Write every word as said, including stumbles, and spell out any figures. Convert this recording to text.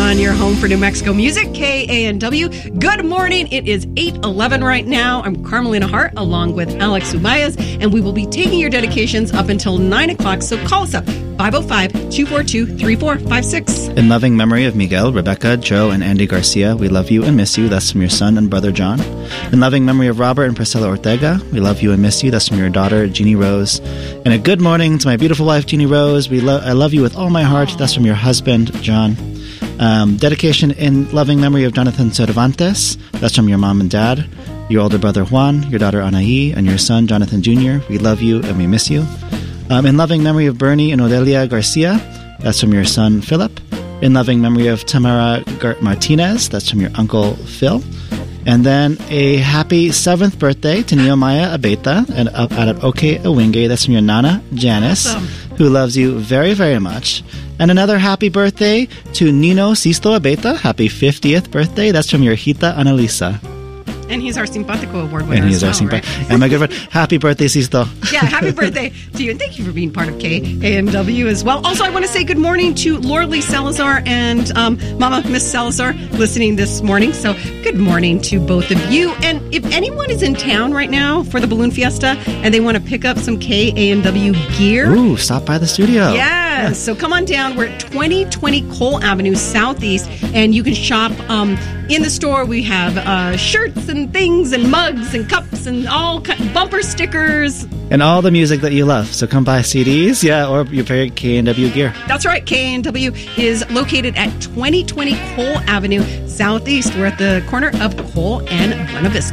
on your home for New Mexico music, K A N W. Good morning. It is eight eleven right now. I'm Carmelina Hart along with Alex Umayas, and we will be taking your dedications up until nine o'clock. So call us up, five oh five, two four two, three four five six. In loving memory of Miguel, Rebecca, Joe, and Andy Garcia, we love you and miss you. That's from your son and brother, John. In loving memory of Robert and Priscilla Ortega, we love you and miss you. That's from your daughter, Jeannie Rose. And a good morning to my beautiful wife, Jeannie Rose. We lo- I love you with all my heart. That's from your husband, John. Um, dedication in loving memory of Jonathan Cervantes. That's from your mom and dad. Your older brother, Juan, your daughter, Anaí, and your son, Jonathan Junior We love you and we miss you. Um, in loving memory of Bernie and Odelia Garcia. That's from your son, Philip. In loving memory of Tamara Gar- Martinez. That's from your uncle, Phil. And then a happy seventh birthday to Nehemiah Abeta and up out of Oke Awinge. That's from your Nana, Janice, awesome. Who loves you very, very much. And another happy birthday to Nino Sisto Abeta. Happy fiftieth birthday. That's from your Hita Annalisa. And he's our Simpatico Award winner. And he's as our well, Simpatico. right? And my good friend, happy birthday, Sisto. Yeah, happy birthday to you. And thank you for being part of K A N W as well. Also, I want to say good morning to Lorley Salazar and um, Mama Miss Salazar listening this morning. So good morning to both of you. And if anyone is in town right now for the Balloon Fiesta and they want to pick up some K A N W gear. Ooh, stop by the studio. Yeah, yeah. So come on down. We're at twenty twenty Cole Avenue Southeast, and you can shop um, in the store. We have uh, shirts and things and mugs and cups and all kind, bumper stickers. And all the music that you love. So come buy C Ds, yeah, or your favorite K A N W gear. That's right. K A N W is located at twenty twenty Cole Avenue Southeast. We're at the corner of Cole and Buena Vista.